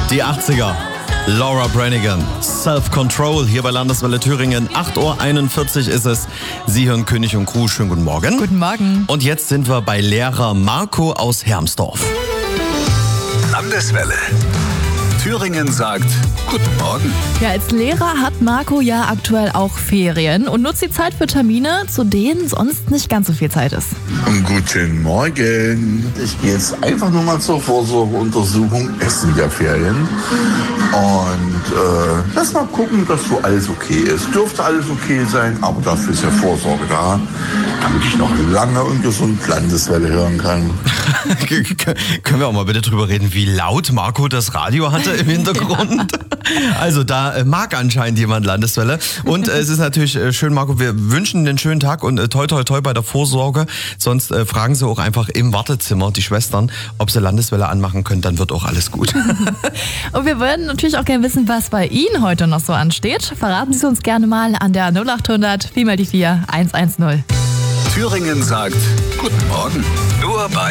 Die 80er. Laura Branigan, Self-Control, hier bei Landeswelle Thüringen. 8.41 Uhr ist es. Sie hören König und Crew. Schönen guten Morgen. Guten Morgen. Und jetzt sind wir bei Lehrer Marco aus Hermsdorf. Landeswelle. Thüringen sagt Guten Morgen. Ja, als Lehrer hat Marco ja aktuell auch Ferien und nutzt die Zeit für Termine, zu denen sonst nicht ganz so viel Zeit ist. Guten Morgen. Ich gehe jetzt einfach nur mal zur Vorsorgeuntersuchung. Es sind ja Ferien. Und lass mal gucken, dass so alles okay ist. Dürfte alles okay sein, aber dafür ist ja Vorsorge da, damit ich noch lange und gesund Landeswelle hören kann. Können wir auch mal bitte drüber reden, wie laut Marco das Radio hatte im Hintergrund? Also da mag anscheinend jemand Landeswelle. Und es ist natürlich schön, Marco, wir wünschen einen schönen Tag und toi toi toi bei der Vorsorge. Sonst fragen Sie auch einfach im Wartezimmer die Schwestern, ob sie Landeswelle anmachen können, dann wird auch alles gut. Und wir würden natürlich auch gerne wissen, was bei Ihnen heute noch so ansteht. Verraten Sie es uns gerne mal an der 0800 4x4 110. Thüringen sagt Guten Morgen. Nur bei